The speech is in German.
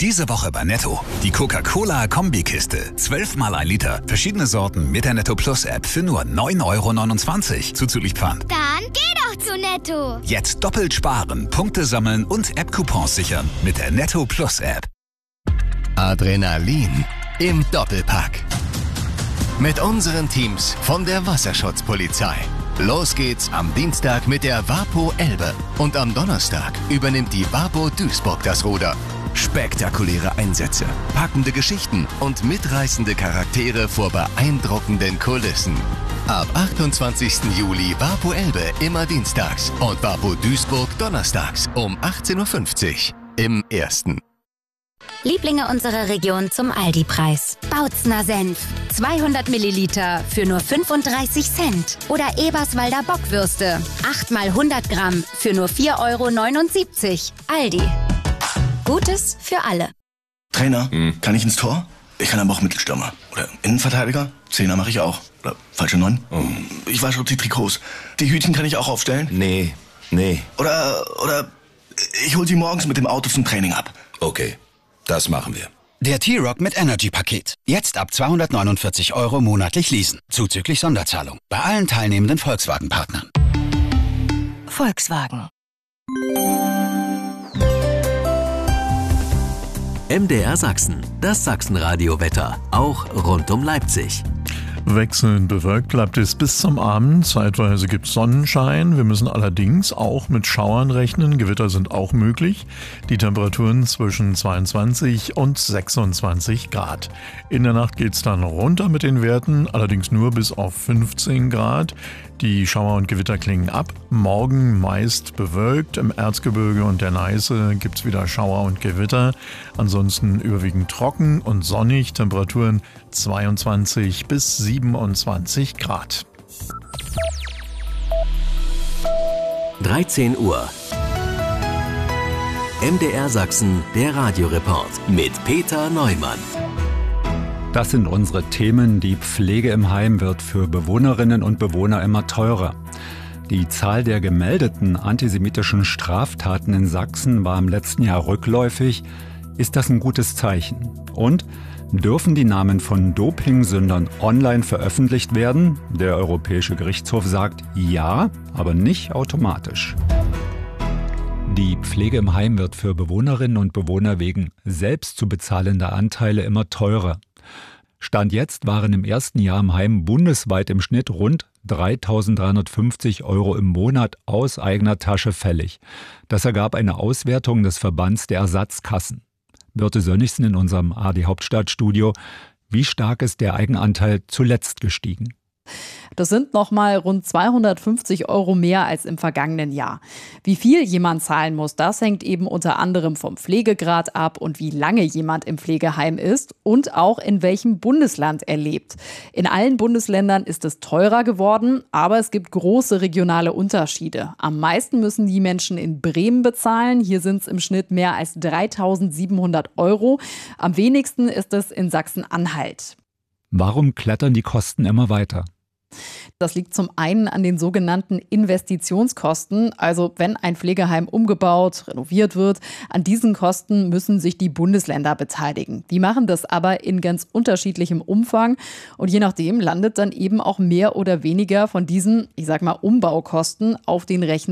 Diese Woche bei Netto. Die Coca-Cola Kombikiste. 12 mal 1 Liter. Verschiedene Sorten mit der Netto Plus App für nur 9,29 €. Zuzüglich Pfand. Dann geh doch zu Netto. Jetzt doppelt sparen, Punkte sammeln und App-Coupons sichern mit der Netto Plus App. Adrenalin im Doppelpack. Mit unseren Teams von der Wasserschutzpolizei. Los geht's am Dienstag mit der Wapo Elbe. Und am Donnerstag übernimmt die Wapo Duisburg das Ruder. Spektakuläre Einsätze, packende Geschichten und mitreißende Charaktere vor beeindruckenden Kulissen. Ab 28. Juli Wapo Elbe immer dienstags und Wapo Duisburg donnerstags um 18:50 Uhr im Ersten. Lieblinge unserer Region zum Aldi-Preis. Bautzner Senf. 200 Milliliter für nur 35 Cent. Oder Eberswalder Bockwürste. 8 mal 100 Gramm für nur 4,79 €. Aldi. Gutes für alle. Trainer, kann ich ins Tor? Ich kann aber auch Mittelstürmer. Oder Innenverteidiger? Zehner mache ich auch. Oder falsche 9? Ich wasche auch die Trikots. Die Hütchen kann ich auch aufstellen? Nee. Oder ich hol sie morgens mit dem Auto zum Training ab. Okay, das machen wir. Der T-Rock mit Energy-Paket. Jetzt ab 249 € monatlich leasen. Zuzüglich Sonderzahlung. Bei allen teilnehmenden Volkswagen-Partnern. Volkswagen. MDR Sachsen, das Sachsenradio-Wetter, auch rund um Leipzig. Wechselnd bewölkt bleibt es bis zum Abend. Zeitweise gibt es Sonnenschein. Wir müssen allerdings auch mit Schauern rechnen. Gewitter sind auch möglich. Die Temperaturen zwischen 22 und 26 Grad. In der Nacht geht es dann runter mit den Werten, allerdings nur bis auf 15 Grad. Die Schauer und Gewitter klingen ab. Morgen meist bewölkt. Im Erzgebirge und der Neiße gibt es wieder Schauer und Gewitter. Ansonsten überwiegend trocken und sonnig. Temperaturen 22 bis 27 Grad. 13 Uhr. MDR Sachsen, der Radioreport mit Peter Neumann. Das sind unsere Themen. Die Pflege im Heim wird für Bewohnerinnen und Bewohner immer teurer. Die Zahl der gemeldeten antisemitischen Straftaten in Sachsen war im letzten Jahr rückläufig. Ist das ein gutes Zeichen? Und dürfen die Namen von Dopingsündern online veröffentlicht werden? Der Europäische Gerichtshof sagt ja, aber nicht automatisch. Die Pflege im Heim wird für Bewohnerinnen und Bewohner wegen selbst zu bezahlender Anteile immer teurer. Stand jetzt waren im ersten Jahr im Heim bundesweit im Schnitt rund 3.350 € im Monat aus eigener Tasche fällig. Das ergab eine Auswertung des Verbands der Ersatzkassen. Birte Sönnigsen in unserem AD Hauptstadtstudio. Wie stark ist der Eigenanteil zuletzt gestiegen? Das sind nochmal rund 250 € mehr als im vergangenen Jahr. Wie viel jemand zahlen muss, das hängt eben unter anderem vom Pflegegrad ab und wie lange jemand im Pflegeheim ist und auch in welchem Bundesland er lebt. In allen Bundesländern ist es teurer geworden, aber es gibt große regionale Unterschiede. Am meisten müssen die Menschen in Bremen bezahlen. Hier sind es im Schnitt mehr als 3.700 €. Am wenigsten ist es in Sachsen-Anhalt. Warum klettern die Kosten immer weiter? Das liegt zum einen an den sogenannten Investitionskosten. Also wenn ein Pflegeheim umgebaut, renoviert wird, an diesen Kosten müssen sich die Bundesländer beteiligen. Die machen das aber in ganz unterschiedlichem Umfang. Und je nachdem landet dann eben auch mehr oder weniger von diesen, Umbaukosten auf den Rechnungen